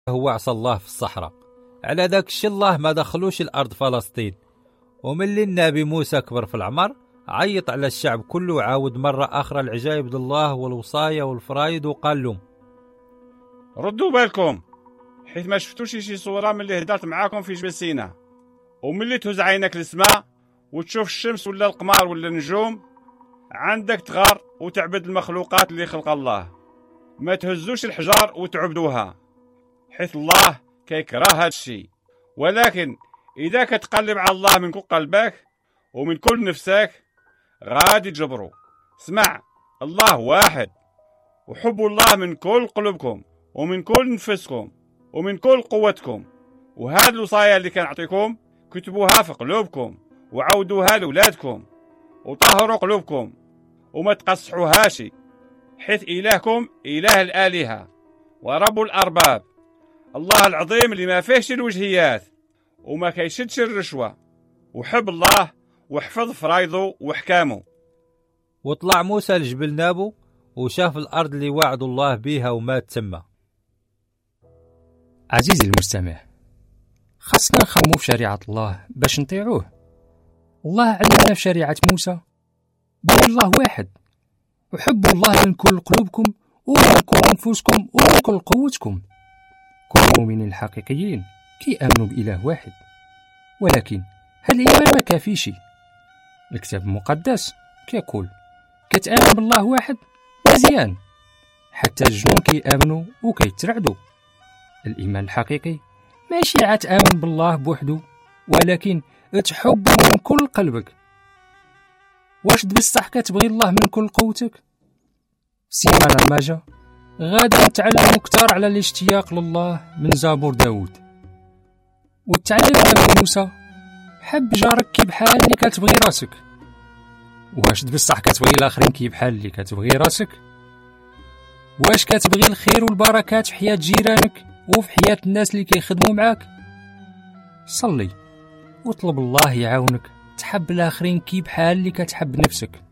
هو عصى الله في الصحراء. على ذاك الشيء الله ما دخلوش الأرض فلسطين. وملي النبي موسى كبر في العمر عيط على الشعب كله وعاود مرة أخرى العجائب د الله والوصايا والفرايد وقال لهم: ردوا بالكم، حيث ما شفتوش شي صورة من اللي هدرت معاكم في جبل سينا. وملي تهز عينك للسماء وتشوف الشمس ولا القمر ولا النجوم، عندك تغار وتعبد المخلوقات اللي خلق الله. ما تهزوش الحجار وتعبدوها، حيث الله كيكره هذا الشيء. ولكن إذا كتقلب على الله من كل قلبك ومن كل نفسك غادي تجبروا. اسمع، الله واحد، وحبوا الله من كل قلوبكم ومن كل نفسكم ومن كل قوتكم. وهذه الوصايا اللي كنعطيكم كتبوها في قلوبكم وعودوها لولادكم، وطهروا قلوبكم وما تقصحوهاش، حيث إلهكم إله الآلهة ورب الأرباب، الله العظيم اللي ما فيهش الوجهيات وما كيشدش الرشوة. وحب الله واحفظ فرايضه وحكامه. وطلع موسى لجبل نابو وشاف الأرض اللي وعد الله بيها ومات تما. عزيزي المستمع، خاصنا نخمو في شريعة الله باش نطيعوه. الله علمنا في شريعة موسى بأن الله واحد، وحبوا الله من كل قلوبكم ومن كل أنفسكم ومن كل قوتكم. كل المؤمنين الحقيقيين كيآمنوا بإله واحد، ولكن هل الإيمان ما كافيش؟ الكتاب المقدس كيقول كتآمن بالله واحد مزيان، حتى الجنون كيآمنوا وكيترعدوا. الإيمان الحقيقي ماشي عاد تآمن بالله بوحده، ولكن تحبه من كل قلبك. واش بصح كتبغي الله من كل قوتك؟ السيمانة الماجة غادي نتعلم كتار على الاشتياق لله من زبور داود. وتعلم من موسى حب جارك كي بحال اللي كتبغي راسك. واش بصح كتبغي الاخرين كي بحال اللي كتبغي راسك؟ واش كتبغي الخير والبركات في حياة جيرانك وفي حياة الناس اللي كيخدموا معاك؟ صلي وطلب الله يعاونك تحب الاخرين كي بحال اللي كتحب نفسك.